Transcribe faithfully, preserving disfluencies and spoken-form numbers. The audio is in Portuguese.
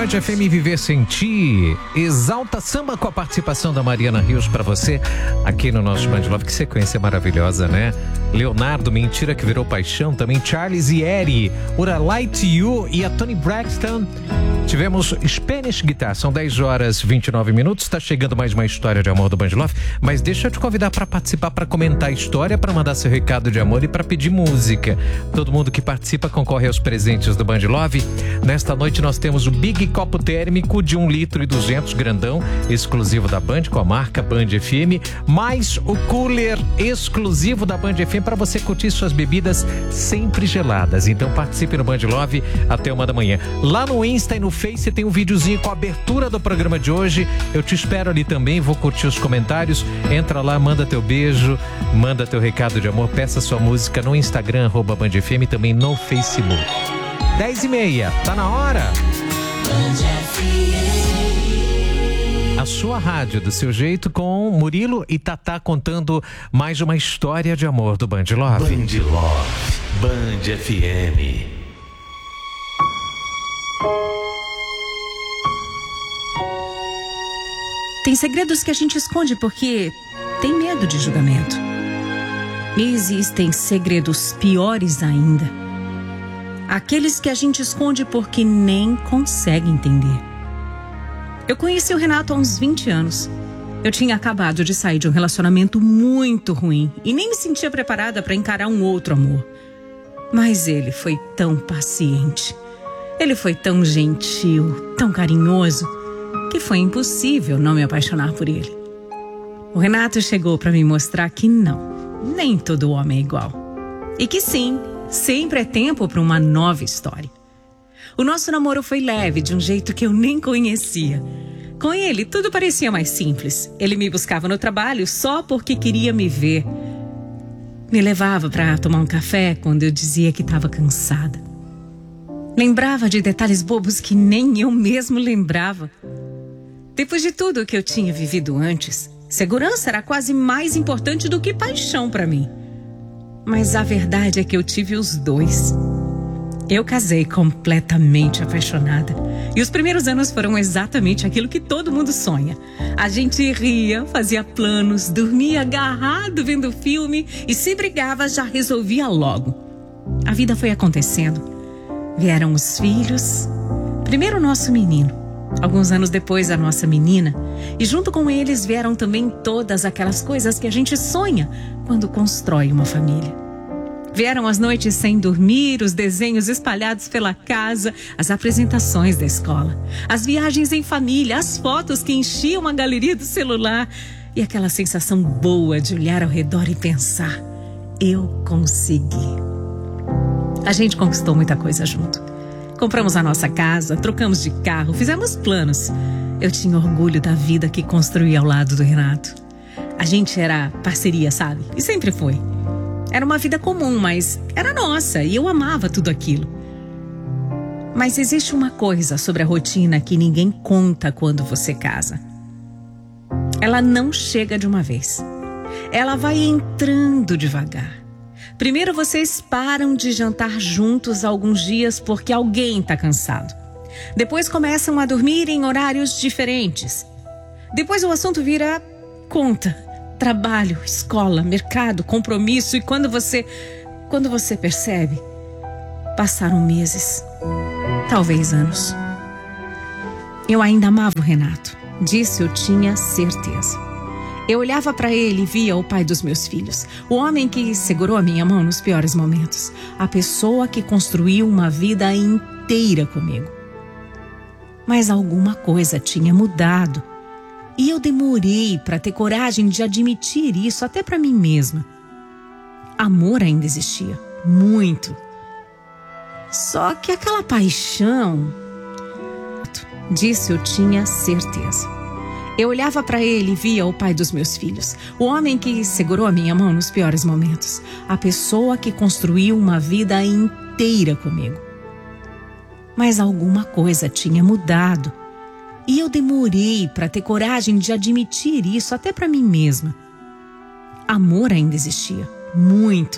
Band F M Viver Sem Ti. Exalta Samba com a participação da Mariana Rios pra você aqui no nosso Band Love. Que sequência maravilhosa, né? Leonardo, Mentira que Virou Paixão, também Charles e Eri, Ura Light You e a Toni Braxton. Tivemos Spanish Guitar, são dez horas e vinte e nove minutos, tá chegando mais uma história de amor do Band Love, mas deixa eu te convidar para participar, para comentar a história, para mandar seu recado de amor e para pedir música. Todo mundo que participa concorre aos presentes do Band Love. Nesta noite nós temos o Big Copo Térmico de um litro e duzentos, grandão, exclusivo da Band, com a marca Band F M, mais o cooler exclusivo da Band F M para você curtir suas bebidas sempre geladas. Então participe no Band Love até uma da manhã. Lá no Insta e no Face tem um videozinho com a abertura do programa de hoje. Eu te espero ali também, vou curtir os comentários. Entra lá, manda teu beijo, manda teu recado de amor, peça sua música no Instagram, arroba Band F M, também no Facebook. dez e meia, tá na hora? A sua rádio, do seu jeito, com Murilo e Tatá contando mais uma história de amor do Band Love. Band Love, Band F M. Tem segredos que a gente esconde porque tem medo de julgamento. E existem segredos piores ainda. Aqueles que a gente esconde porque nem consegue entender. Eu conheci o Renato há uns vinte anos. Eu tinha acabado de sair de um relacionamento muito ruim e nem me sentia preparada para encarar um outro amor. Mas ele foi tão paciente. Ele foi tão gentil, tão carinhoso, que foi impossível não me apaixonar por ele. O Renato chegou para me mostrar que não, nem todo homem é igual. E que sim, sempre é tempo para uma nova história. O nosso namoro foi leve, de um jeito que eu nem conhecia. Com ele, tudo parecia mais simples. Ele me buscava no trabalho só porque queria me ver. Me levava para tomar um café quando eu dizia que estava cansada. Lembrava de detalhes bobos que nem eu mesmo lembrava. Depois de tudo que eu tinha vivido antes, segurança era quase mais importante do que paixão para mim. Mas a verdade é que eu tive os dois. Eu casei completamente apaixonada. E os primeiros anos foram exatamente aquilo que todo mundo sonha. A gente ria, fazia planos, dormia agarrado vendo filme e se brigava, já resolvia logo. A vida foi acontecendo. Vieram os filhos. Primeiro o nosso menino. Alguns anos depois, a nossa menina. E junto com eles vieram também todas aquelas coisas que a gente sonha quando constrói uma família. Vieram as noites sem dormir, os desenhos espalhados pela casa, as apresentações da escola, as viagens em família, as fotos que enchiam a galeria do celular e aquela sensação boa de olhar ao redor e pensar: eu consegui. A gente conquistou muita coisa junto. Compramos a nossa casa, trocamos de carro, fizemos planos. Eu tinha orgulho da vida que construí ao lado do Renato. A gente era parceria, sabe? E sempre foi. Era uma vida comum, mas era nossa e eu amava tudo aquilo. Mas existe uma coisa sobre a rotina que ninguém conta quando você casa. Ela não chega de uma vez. Ela vai entrando devagar. Primeiro vocês param de jantar juntos alguns dias porque alguém está cansado. Depois começam a dormir em horários diferentes. Depois o assunto vira conta, trabalho, escola, mercado, compromisso. E quando você, quando você percebe, passaram meses, talvez anos. Eu ainda amava o Renato. Disso eu tinha certeza. Eu olhava para ele e via o pai dos meus filhos, o homem que segurou a minha mão nos piores momentos, a pessoa que construiu uma vida inteira comigo. Mas alguma coisa tinha mudado e eu demorei para ter coragem de admitir isso até para mim mesma. Amor ainda existia, muito. Só que aquela paixão, disso eu tinha certeza. Eu olhava para ele e via o pai dos meus filhos, o homem que segurou a minha mão nos piores momentos, a pessoa que construiu uma vida inteira comigo. Mas alguma coisa tinha mudado e eu demorei para ter coragem de admitir isso até para mim mesma. Amor ainda existia, muito.